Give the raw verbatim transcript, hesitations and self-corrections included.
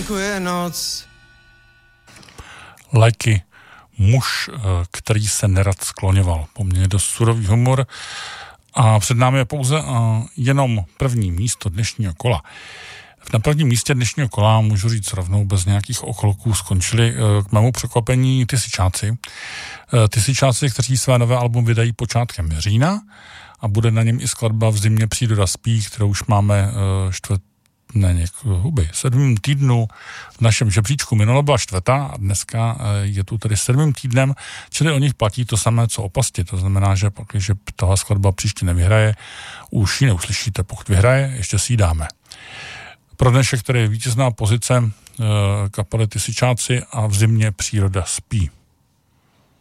venku je noc. Lajky, muž, který se nerad skloňoval. Poměrně dost surový humor. A před námi je pouze jenom první místo dnešního kola. Na prvním místě dnešního kola, můžu říct rovnou bez nějakých okolků, skončili k mému překvapení Tysičáci. Tysičáci, kteří své nové album vydají počátkem října a bude na něm i skladba V zimě příroda spí, kterou už máme čtvrt, ne, něk, huby, sedmým týdnu v našem žebříčku. Minule byla čtvrtá a dneska je tu tedy sedmým týdnem, čili o nich platí to samé, co o pasti. To znamená, že pokud že tahle skladba příště nevyhraje, už ji neuslyšíte. Pokud vyhraje, ještě si ji dáme. Pro dnešek tedy vítězná pozice kapely Tysičáci a V zimě příroda spí.